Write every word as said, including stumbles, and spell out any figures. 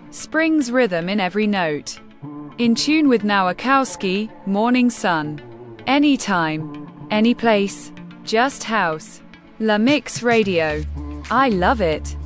Spring's rhythm in every note. In tune with Nowakowski, Morning Sun. Anytime, any place, just house. La Mix Radio. I love it.